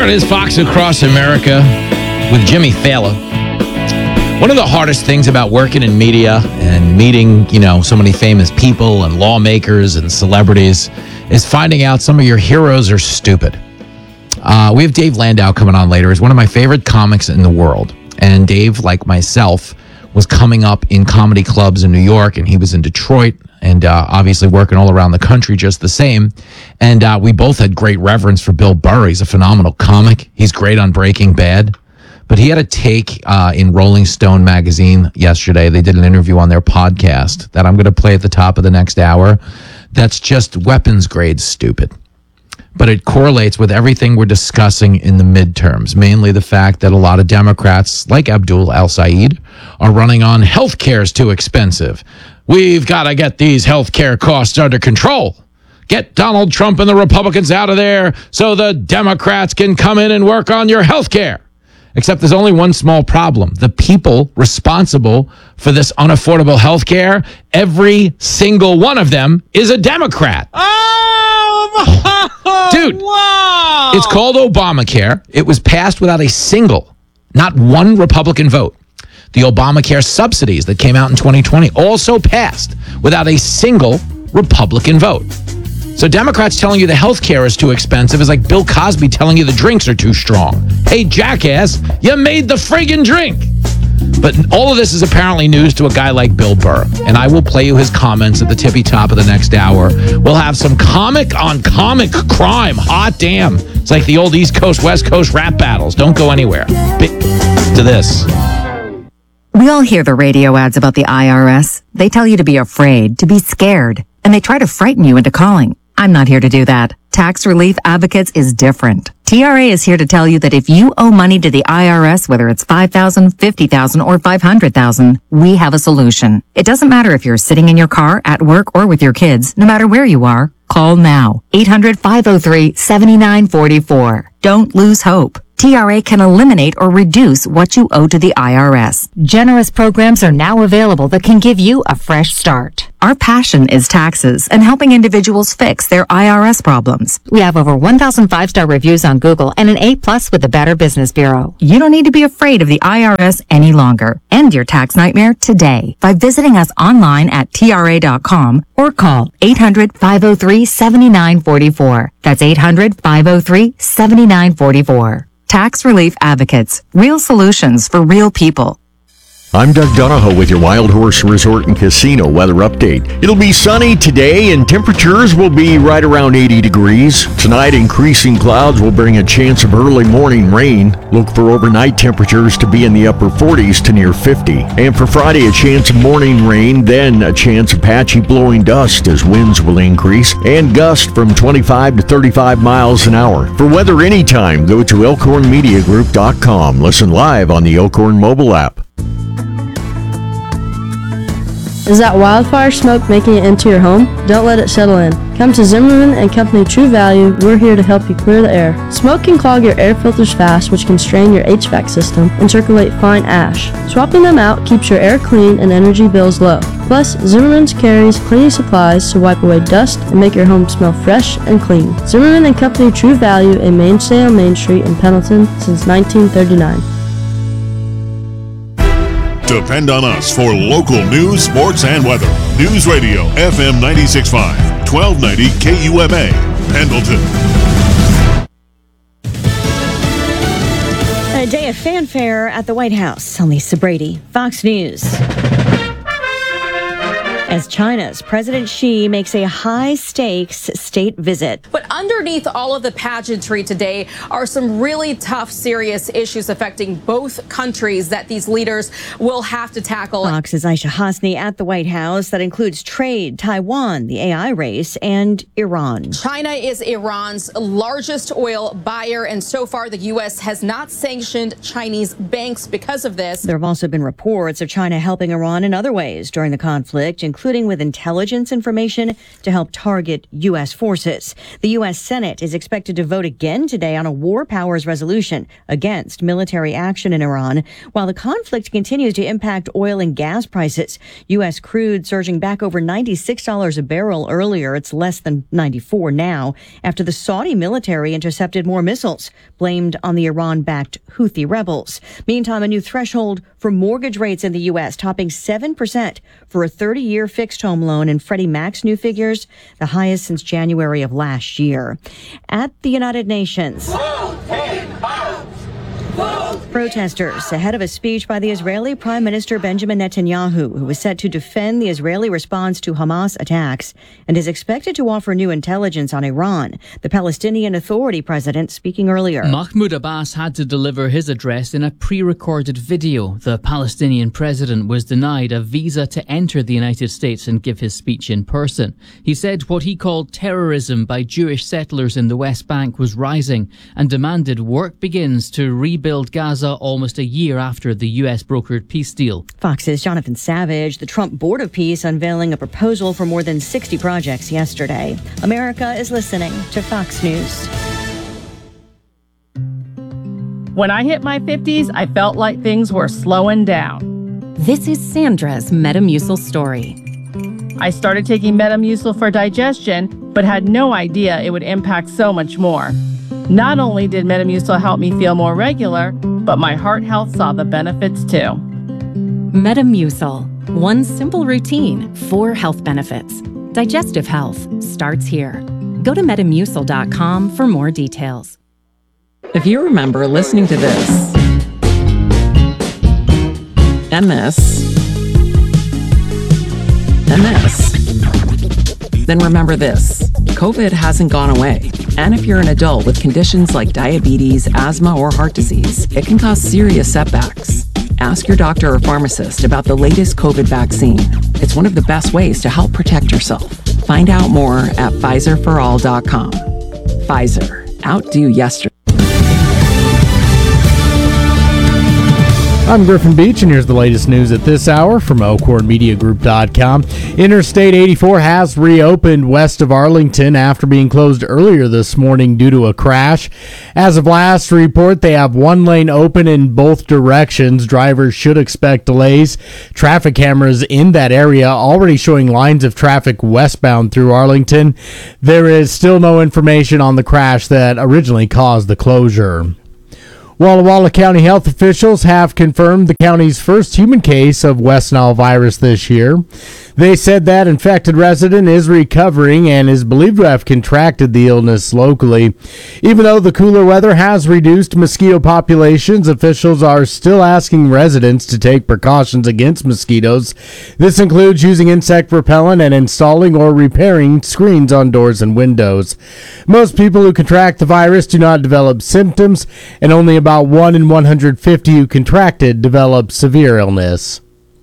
There it is, Fox Across America with Jimmy Fallon. One of the hardest things about working in media and meeting, so many famous people and lawmakers and celebrities is finding out some of your heroes are stupid. We have Dave Landau coming on later. He's one of my favorite comics in the world. And Dave, like myself, was coming up in comedy clubs in New York, and he was in Detroit, and obviously working all around the country just the same. And we both had great reverence for Bill Burr. He's a phenomenal comic. He's great on Breaking Bad. But he had a take in Rolling Stone magazine yesterday. They did an interview on their podcast that I'm going to play at the top of the next hour. That's just weapons grade stupid. But it correlates with everything we're discussing in the midterms, mainly the fact that a lot of Democrats, like Abdul El-Sayed, are running on healthcare is too expensive. We've got to get these healthcare costs under control. Get Donald Trump and the Republicans out of there so the Democrats can come in and work on your healthcare. Except there's only one small problem. The people responsible for this unaffordable healthcare, every single one of them is a Democrat. Dude, wow. It's called Obamacare. It was passed without a single, not one Republican vote. The Obamacare subsidies that came out in 2020 also passed without a single Republican vote. So Democrats telling you the health care is too expensive is like Bill Cosby telling you the drinks are too strong. Hey, jackass, you made the friggin' drink. But all of this is apparently news to a guy like Bill Burr. And I will play you his comments at the tippy top of the next hour. We'll have some comic on comic crime. Hot damn. It's like the old East Coast, West Coast rap battles. Don't go anywhere. To this. We all hear the radio ads about the IRS. They tell you to be afraid, to be scared, and they try to frighten you into calling. I'm not here to do that. Tax Relief Advocates is different. TRA is here to tell you that if you owe money to the IRS, whether it's $5,000, $50,000, or $500,000, we have a solution. It doesn't matter if you're sitting in your car, at work, or with your kids. No matter where you are, call now. 800-503-7944. Don't lose hope. TRA can eliminate or reduce what you owe to the IRS. Generous programs are now available that can give you a fresh start. Our passion is taxes and helping individuals fix their IRS problems. We have over 1,000 5-star reviews on Google and an A+ with the Better Business Bureau. You don't need to be afraid of the IRS any longer. End your tax nightmare today by visiting us online at TRA.com or call 800-503-7944. That's 800-503-7944. Tax Relief Advocates. Real solutions for real people. I'm Doug Donahoe with your Wild Horse Resort and Casino weather update. It'll be sunny today and temperatures will be right around 80 degrees. Tonight, increasing clouds will bring a chance of early morning rain. Look for overnight temperatures to be in the upper 40s to near 50. And for Friday, a chance of morning rain, then a chance of patchy blowing dust as winds will increase and gust from 25 to 35 miles an hour. For weather anytime, go to elkhornmediagroup.com. Listen live on the Elkhorn mobile app. Is that wildfire smoke making it into your home? Don't let it settle in. Come to Zimmerman and Company True Value. We're here to help you clear the air. Smoke can clog your air filters fast, which can strain your HVAC system and circulate fine ash. Swapping them out keeps your air clean and energy bills low. Plus, Zimmerman's carries cleaning supplies to wipe away dust and make your home smell fresh and clean. Zimmerman and Company True Value, a mainstay on Main Street in Pendleton since 1939. Depend on us for local news, sports, and weather. News Radio, FM 96.5, 1290 KUMA, Pendleton. A day of fanfare at the White House. I'm Lisa Brady, Fox News. As China's President Xi makes a high-stakes state visit. But underneath all of the pageantry today are some really tough, serious issues affecting both countries that these leaders will have to tackle. Fox's Aisha Hasni at the White House. That includes trade, Taiwan, the AI race, and Iran. China is Iran's largest oil buyer, and so far the U.S. has not sanctioned Chinese banks because of this. There have also been reports of China helping Iran in other ways during the conflict, including including with intelligence information to help target U.S. forces. The U.S. Senate is expected to vote again today on a war powers resolution against military action in Iran, while the conflict continues to impact oil and gas prices. U.S. crude surging back over $96 a barrel earlier. It's less than $94 now after the Saudi military intercepted more missiles blamed on the Iran-backed Houthi rebels. Meantime, a new threshold for mortgage rates in the U.S. topping 7% for a 30-year fixed home loan in Freddie Mac's new figures, the highest since January of last year. At the United Nations, protesters ahead of a speech by the Israeli Prime Minister Benjamin Netanyahu, who is set to defend the Israeli response to Hamas attacks and is expected to offer new intelligence on Iran. The Palestinian Authority president speaking earlier. Mahmoud Abbas had to deliver his address in a pre-recorded video. The Palestinian president was denied a visa to enter the United States and give his speech in person. He said what he called terrorism by Jewish settlers in the West Bank was rising and demanded work begins to rebuild Gaza almost a year after the U.S. brokered peace deal. Fox's Jonathan Savage. The Trump Board of Peace unveiling a proposal for more than 60 projects yesterday. America is listening to Fox News. When I hit my 50s, I felt like things were slowing down. This is Sandra's Metamucil story. I started taking Metamucil for digestion, but had no idea it would impact so much more. Not only did Metamucil help me feel more regular, but my heart health saw the benefits too. Metamucil. One simple routine, 4 health benefits. Digestive health starts here. Go to Metamucil.com for more details. If you remember listening to this, and this, then remember this. COVID hasn't gone away. And if you're an adult with conditions like diabetes, asthma, or heart disease, it can cause serious setbacks. Ask your doctor or pharmacist about the latest COVID vaccine. It's one of the best ways to help protect yourself. Find out more at PfizerForAll.com. Pfizer. Outdo yesterday. I'm Griffin Beach, and here's the latest news at this hour from ElkhornMediaGroup.com. Interstate 84 has reopened west of Arlington after being closed earlier this morning due to a crash. As of last report, they have one lane open in both directions. Drivers should expect delays. Traffic cameras in that area already showing lines of traffic westbound through Arlington. There is still no information on the crash that originally caused the closure. Walla Walla County health officials have confirmed the county's first human case of West Nile virus this year. They said that infected resident is recovering and is believed to have contracted the illness locally. Even though the cooler weather has reduced mosquito populations, officials are still asking residents to take precautions against mosquitoes. This includes using insect repellent and installing or repairing screens on doors and windows. Most people who contract the virus do not develop symptoms, and only about 1 in 150 who contracted develop severe illness.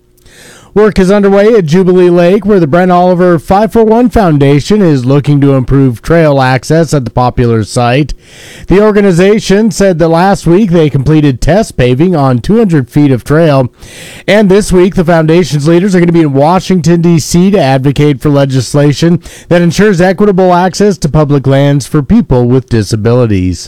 Work is underway at Jubilee Lake, where the Brent Oliver 541 Foundation is looking to improve trail access at the popular site. The organization said that last week they completed test paving on 200 feet of trail. And this week, the foundation's leaders are going to be in Washington, D.C. to advocate for legislation that ensures equitable access to public lands for people with disabilities.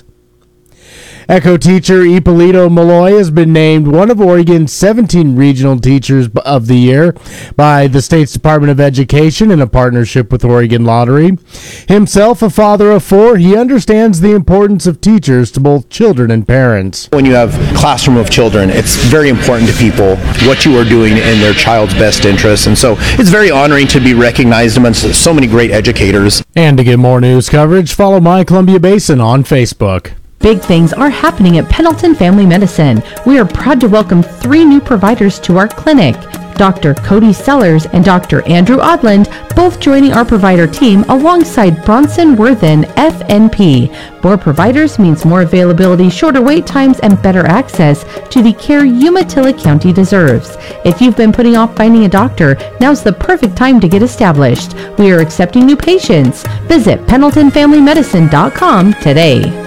Echo teacher Ippolito Malloy has been named one of Oregon's 17 Regional Teachers of the Year by the state's Department of Education in a partnership with Oregon Lottery. Himself a father of 4, he understands the importance of teachers to both children and parents. When you have a classroom of children, it's very important to people what you are doing in their child's best interest. And so it's very honoring to be recognized amongst so many great educators. And to get more news coverage, follow My Columbia Basin on Facebook. Big things are happening at Pendleton Family Medicine. We are proud to welcome 3 new providers to our clinic. Dr. Cody Sellers and Dr. Andrew Odland, both joining our provider team alongside Bronson Worthen, FNP. More providers means more availability, shorter wait times, and better access to the care Umatilla County deserves. If you've been putting off finding a doctor, now's the perfect time to get established. We are accepting new patients. Visit PendletonFamilyMedicine.com today.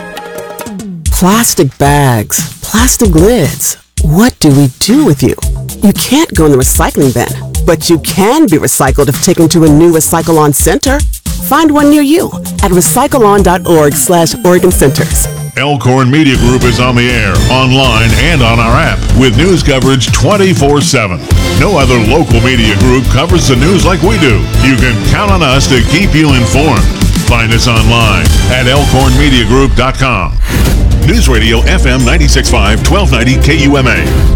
Plastic bags, plastic lids. What do we do with you? You can't go in the recycling bin. But you can be recycled if taken to a new Recycle-On center. Find one near you at recycleon.org/Oregon Centers. Elkhorn Media Group is on the air, online, and on our app with news coverage 24/7. No other local media group covers the news like we do. You can count on us to keep you informed. Find us online at elkhornmediagroup.com. News Radio FM 96.5, 1290 KUMA.